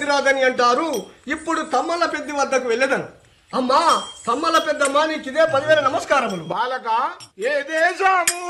రాదని అంటారు. ఇప్పుడు తమ్మల పెద్ద వద్దకు వెళ్ళదను. అమ్మా, తమ్మల పెద్దమ్మా, నీకు ఇదే 10,000 నమస్కారములు. బాలక ఏ దేశము